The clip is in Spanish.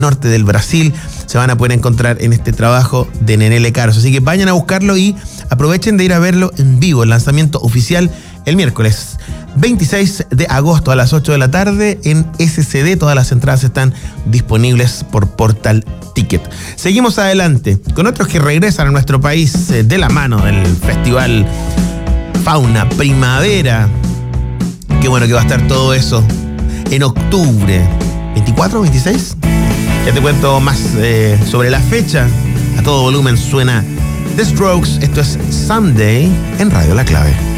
norte del Brasil, se van a poder encontrar en este trabajo de Nenele Caros. Así que vayan a buscarlo y aprovechen de ir a verlo en vivo. El lanzamiento oficial el miércoles 26 de agosto a las 8 de la tarde en SCD. Todas las entradas están disponibles por Portal Ticket. Seguimos adelante con otros que regresan a nuestro país de la mano del Festival Fauna Primavera. Qué bueno que va a estar todo eso en octubre. ¿24, 26? Ya te cuento más sobre la fecha. A todo volumen suena The Strokes. Esto es Someday en Radio La Clave.